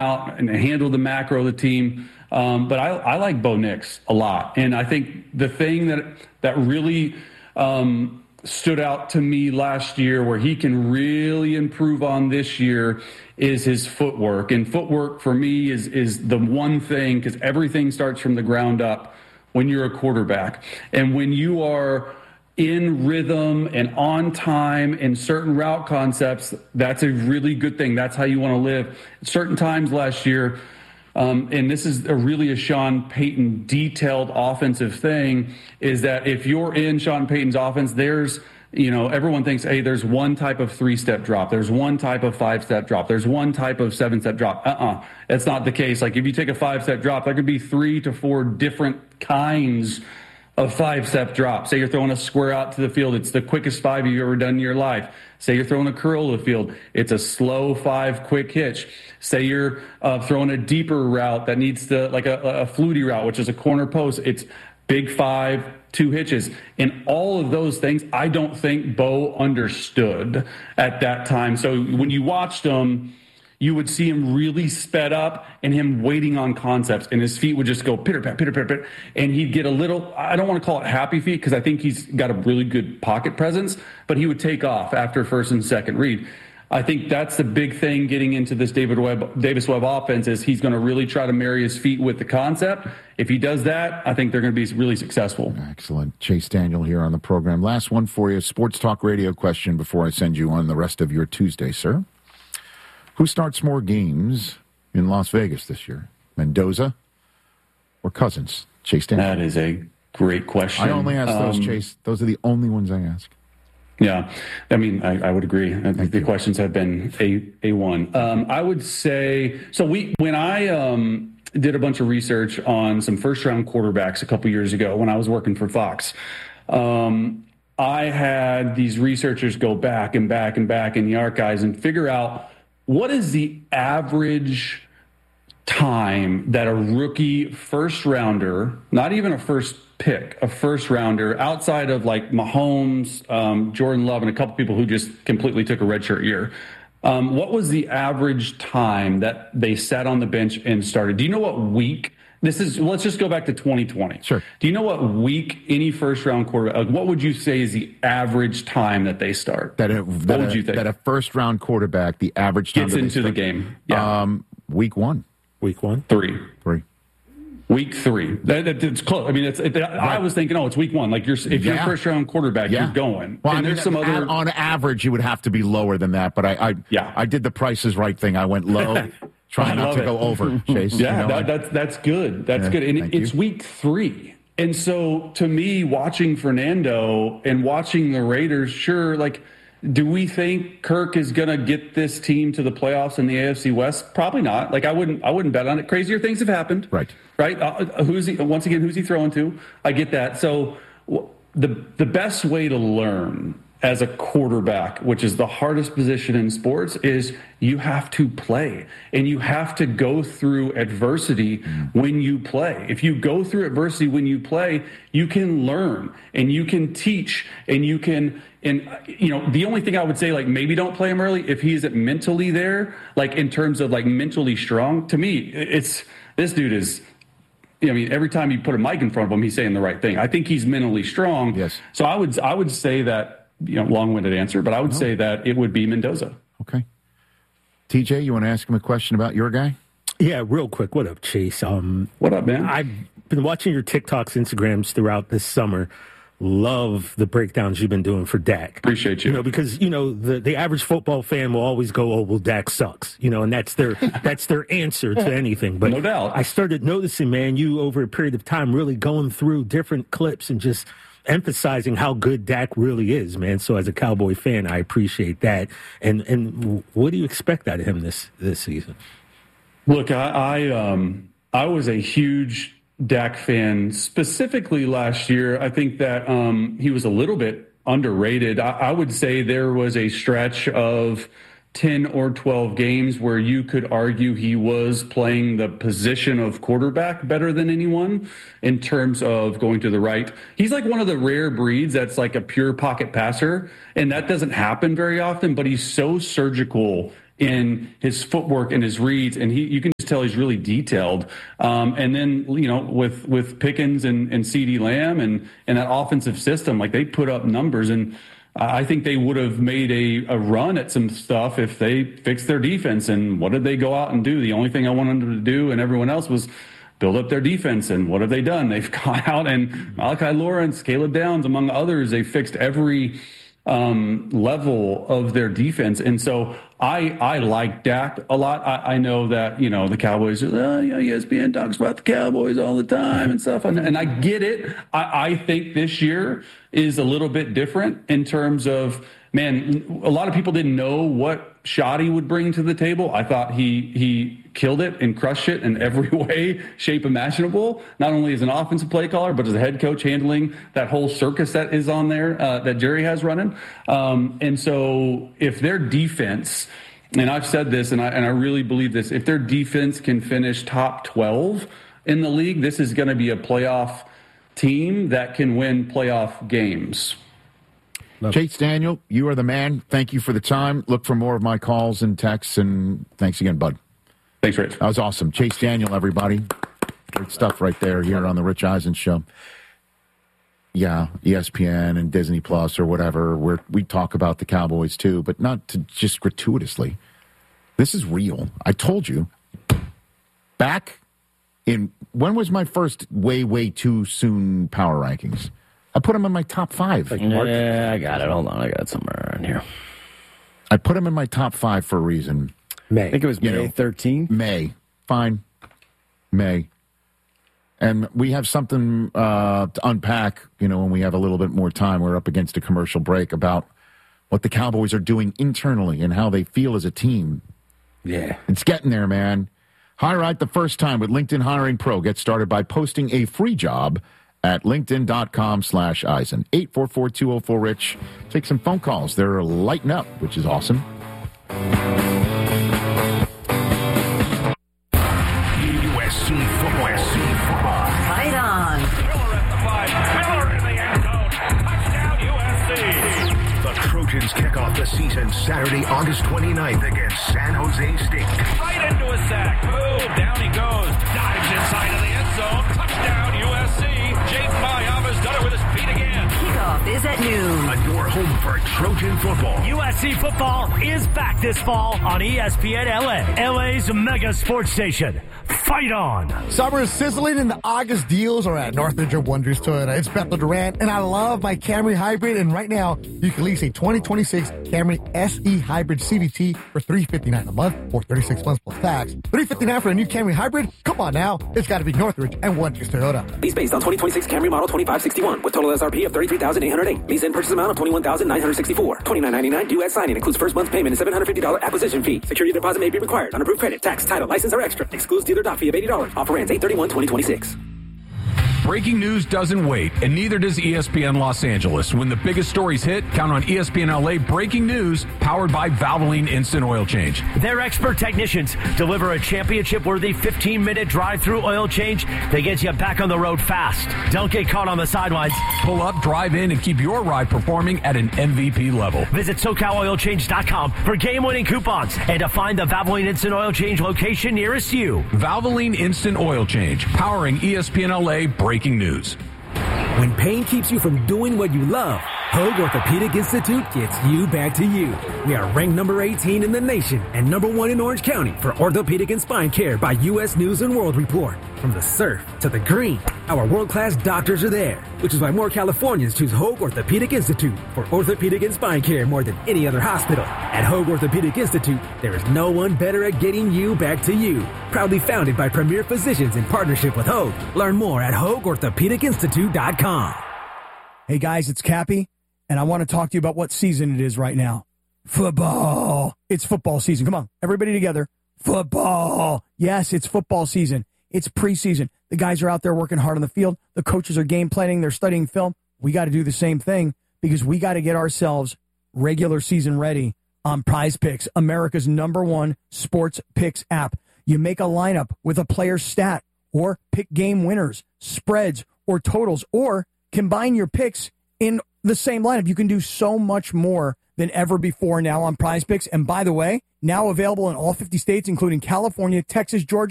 out and handle the macro of the team. But I like Bo Nix a lot. And I think the thing that really stood out to me last year where he can really improve on this year is his footwork. And footwork for me is the one thing, because everything starts from the ground up when you're a quarterback. And when you are in rhythm and on time in certain route concepts, that's a really good thing. That's how you want to live. At certain times last year, and this is really a Sean Payton detailed offensive thing, is that if you're in Sean Payton's offense, there's, everyone thinks, hey, there's one type of 3-step drop. There's one type of 5-step drop. There's one type of 7-step drop. That's not the case. Like if you take a 5-step drop, there could be 3 to 4 different kinds of 5-step drop. Say you're throwing a square out to the field. It's the quickest 5 you've ever done in your life. Say you're throwing a curl to the field. It's a slow 5 quick hitch. Say you're throwing a deeper route that needs to, like a fluty route, which is a corner post. It's big 5, 2 hitches. And all of those things, I don't think Bo understood at that time. So when you watched him, you would see him really sped up and him waiting on concepts, and his feet would just go pitter pat, pitter pat, pitter, and he'd get a little, I don't want to call it happy feet because I think he's got a really good pocket presence, but he would take off after first and second read. I think that's the big thing getting into this Davis Webb offense is he's going to really try to marry his feet with the concept. If he does that, I think they're going to be really successful. Excellent. Chase Daniel here on the program. Last one for you, Sports Talk Radio question before I send you on the rest of your Tuesday, sir. Who starts more games in Las Vegas this year, Mendoza or Cousins? Chase Daniel. That is a great question. I only ask those, Chase. Those are the only ones I ask. Yeah, I mean, I would agree. I think the questions have been A1. I would say, so when I did a bunch of research on some first-round quarterbacks a couple years ago when I was working for Fox, I had these researchers go back and back and back in the archives and figure out what is the average time that a rookie first-rounder, not even a first pick, a first-rounder, outside of like Mahomes, Jordan Love, and a couple people who just completely took a redshirt year, what was the average time that they sat on the bench and started? Do you know what week? Let's just go back to 2020. Sure. Do you know what week any first-round quarterback, what would you say is the average time that they start? What would you think? That a first-round quarterback, the average time gets into the game. Yeah. Week 1. Week 1? 3. Week 3. It's close. I mean, right. I was thinking, it's week 1. Like if you're a first-round quarterback, you're going. Well, and there's some other. On average, you would have to be lower than that. But I did the Price is Right thing. I went low, trying not to go over. Chase. Yeah, that's good. That's good. And it's week 3. And so, to me, watching Fernando and watching the Raiders, sure, like. Do we think Kirk is going to get this team to the playoffs in the AFC West? Probably not. Like I wouldn't bet on it. Crazier things have happened. Right. Who's he throwing to? I get that. So the best way to learn as a quarterback, which is the hardest position in sports, is you have to play and you have to go through adversity when you play. If you go through adversity when you play, you can learn and you can teach and you can. And, the only thing I would say, like, maybe don't play him early if he isn't mentally there, like, in terms of, like, mentally strong. To me, this dude is, every time you put a mic in front of him, he's saying the right thing. I think he's mentally strong. Yes. So I would say that, long-winded answer, but I would say that it would be Mendoza. Okay. TJ, you want to ask him a question about your guy? Yeah, real quick. What up, Chase? What up, man? I've been watching your TikToks, Instagrams throughout this summer. Love the breakdowns you've been doing for Dak. Appreciate you. Because the average football fan will always go, "Oh, well, Dak sucks," and that's their answer to anything. But no doubt, I started noticing, man, you over a period of time really going through different clips and just emphasizing how good Dak really is, man. So as a Cowboy fan, I appreciate that. And what do you expect out of him this season? Look, I was a huge Dak fan, specifically last year. I think that he was a little bit underrated. I would say there was a stretch of 10 or 12 games where you could argue he was playing the position of quarterback better than anyone in terms of going to the right. He's like one of the rare breeds that's like a pure pocket passer, and that doesn't happen very often, but he's so surgical in his footwork and his reads, and you can just tell he's really detailed. And then, with Pickens and CeeDee Lamb and that offensive system, like, they put up numbers, and I think they would have made a run at some stuff if they fixed their defense. And what did they go out and do? The only thing I wanted them to do and everyone else was build up their defense. And what have they done? They've gone out and Malachi Lawrence, Caleb Downs, among others, they fixed every level of their defense. And so I like Dak a lot. I know that, the Cowboys, ESPN talks about the Cowboys all the time and stuff. And I get it. I think this year is a little bit different in terms of, man, a lot of people didn't know what shot he would bring to the table. I thought he killed it and crushed it in every way, shape imaginable, not only as an offensive play caller, but as a head coach handling that whole circus that is on there that Jerry has running. And so if their defense, and I've said this, and I really believe this, if their defense can finish top 12 in the league, this is going to be a playoff team that can win playoff games. Chase Daniel, you are the man. Thank you for the time. Look for more of my calls and texts, and thanks again, bud. Thanks, Rich. That was awesome. Chase Daniel, everybody. Great stuff right there here on the Rich Eisen Show. Yeah, ESPN and Disney Plus or whatever, where we talk about the Cowboys too, but not to just gratuitously. This is real. I told you. Back in, when was my first way too soon power rankings? I put them in my top 5. Yeah, I got it. Hold on. I got it somewhere around here. I put them in my top 5 for a reason. I think it was May 13th. May. Fine. May. And we have something to unpack, when we have a little bit more time. We're up against a commercial break about what the Cowboys are doing internally and how they feel as a team. Yeah. It's getting there, man. Hire right the first time with LinkedIn Hiring Pro. Get started by posting a free job at linkedin.com/Eisen. 844-204-RICH. Take some phone calls. They're lighting up, which is awesome. USC football. Fight on. Miller at the 5. Miller in the end zone. Touchdown, USC. The Trojans kick off the season Saturday, August 29th against San Jose State. Right into a sack. Boom. Down he goes. Dives inside of the end zone. Touchdown, USC. Jaden Mayava's done it with his feet again. Kickoff is at noon. On your home for Trojan football. USC football is back this fall on ESPN LA. LA's mega sports station. Fight on. Summer is sizzling and the August deals are at Northridge of Wonders Toyota. It's Bethel Durant and I love my Camry Hybrid, and right now you can lease a 2026 Camry SE Hybrid CVT for $359 a month or 36 months plus tax. $359 for a new Camry Hybrid? Come on now. It's got to be Northridge and Wonders Toyota. Lease based on 2026 Camry model 2561 with total SRP of $33,808. Lease in purchase amount of $21,964. $29.99 due at signing. Includes first month's payment and $750 acquisition fee. Security deposit may be required. Unapproved credit, tax, title, license, or extra. Excludes dealer doc fee of $80. Offer ends 8/31/2026. Breaking news doesn't wait, and neither does ESPN Los Angeles. When the biggest stories hit, count on ESPN LA Breaking News, powered by Valvoline Instant Oil Change. Their expert technicians deliver a championship-worthy 15-minute drive-through oil change that gets you back on the road fast. Don't get caught on the sidelines. Pull up, drive in, and keep your ride performing at an MVP level. Visit SoCalOilChange.com for game-winning coupons and to find the Valvoline Instant Oil Change location nearest you. Valvoline Instant Oil Change, powering ESPN LA Breaking News. When pain keeps you from doing what you love, Hoag Orthopedic Institute gets you back to you. We are ranked number 18 in the nation and number 1 in Orange County for orthopedic and spine care by U.S. News and World Report. From the surf to the green, our world-class doctors are there, which is why more Californians choose Hoag Orthopedic Institute for orthopedic and spine care more than any other hospital. At Hoag Orthopedic Institute, there is no one better at getting you back to you. Proudly founded by premier physicians in partnership with Hoag. Learn more at HoagOrthopedicInstitute.com. Hey guys, it's Cappy, and I want to talk to you about what season it is right now. Football. It's football season. Come on, everybody together. Football. Yes, it's football season. It's preseason. The guys are out there working hard on the field. The coaches are game planning. They're studying film. We got to do the same thing because we got to get ourselves regular season ready on Prize Picks, America's #1 sports picks app. You make a lineup with a player's stat or pick game winners, spreads, or totals, or combine your picks in the same lineup. You can do so much more than ever before now on Prize Picks. And by the way, now available in all 50 states, including California, Texas, Georgia,